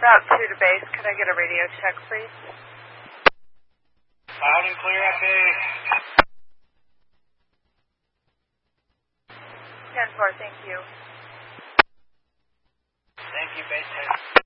Route 2 to base. Could I get a radio check, please? Loud and clear at base. 10-4, thank you. Thank you, base head.